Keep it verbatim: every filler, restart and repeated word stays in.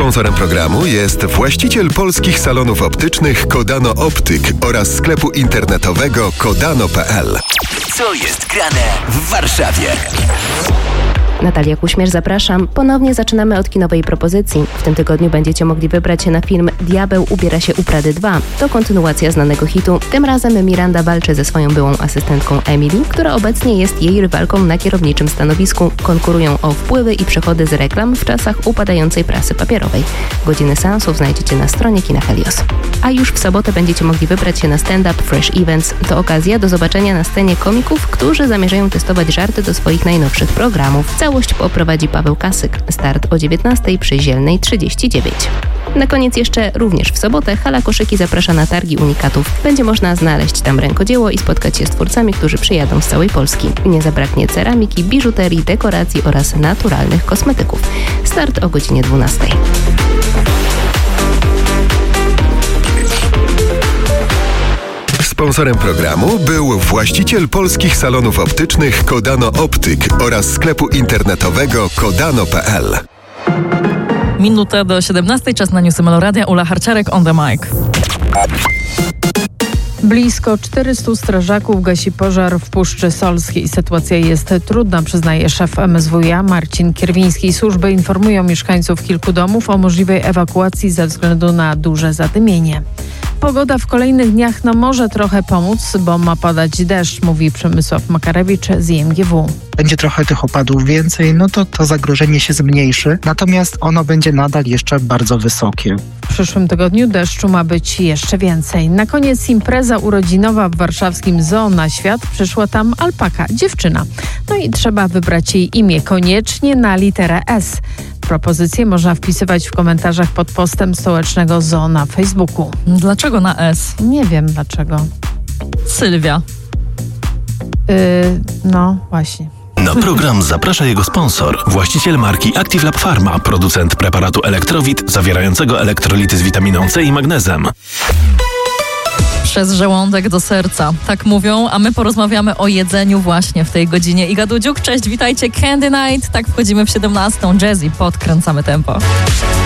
Sponsorem programu jest właściciel polskich salonów optycznych Kodano Optyk oraz sklepu internetowego kodano kropka p l. Co jest grane w Warszawie? Natalia Kuśmierz, zapraszam. Ponownie zaczynamy od kinowej propozycji. W tym tygodniu będziecie mogli wybrać się na film Diabeł ubiera się u Prady dwa. To kontynuacja znanego hitu. Tym razem Miranda walczy ze swoją byłą asystentką Emily, która obecnie jest jej rywalką na kierowniczym stanowisku. Konkurują o wpływy i przychody z reklam w czasach upadającej prasy papierowej. Godziny seansów znajdziecie na stronie Kina Helios. A już w sobotę będziecie mogli wybrać się na stand-up Fresh Events. To okazja do zobaczenia na scenie komików, którzy zamierzają testować żarty do swoich najnowszych programów. Całość poprowadzi Paweł Kasyk. Start o dziewiętnastej przy Zielnej trzydzieści dziewięć. Na koniec jeszcze również w sobotę Hala Koszyki zaprasza na targi unikatów. Będzie można znaleźć tam rękodzieło i spotkać się z twórcami, którzy przyjadą z całej Polski. Nie zabraknie ceramiki, biżuterii, dekoracji oraz naturalnych kosmetyków. Start o godzinie dwunastej. Sponsorem programu był właściciel polskich salonów optycznych Kodano Optyk oraz sklepu internetowego kodano kropka p l. Minutę do siedemnastej, czas na newsy Meloradia. Ula Harciarek on the mic. Blisko czterystu strażaków gasi pożar w Puszczy Solskiej. Sytuacja jest trudna, przyznaje szef M S W iA Marcin Kierwiński. Służby informują mieszkańców kilku domów o możliwej ewakuacji ze względu na duże zadymienie. Pogoda w kolejnych dniach no może trochę pomóc, bo ma padać deszcz, mówi Przemysław Makarewicz z I M G W. Będzie trochę tych opadów więcej, no to to zagrożenie się zmniejszy, natomiast ono będzie nadal jeszcze bardzo wysokie. W przyszłym tygodniu deszczu ma być jeszcze więcej. Na koniec impreza urodzinowa w warszawskim Zoo. Na świat przyszła tam alpaka, dziewczyna. No i trzeba wybrać jej imię, koniecznie na literę S. Propozycje można wpisywać w komentarzach pod postem stołecznego Zoo na Facebooku. Dlaczego na S? Nie wiem dlaczego. Sylwia. Yy, no właśnie. Na program zaprasza jego sponsor, właściciel marki Active Lab Pharma, producent preparatu Elektrowit zawierającego elektrolity z witaminą C i magnezem. Przez żołądek do serca. Tak mówią, a my porozmawiamy o jedzeniu właśnie w tej godzinie. Iga Dudziuk, cześć, witajcie. Candy Night. Tak wchodzimy w siedemnastą. Jazzy, podkręcamy tempo.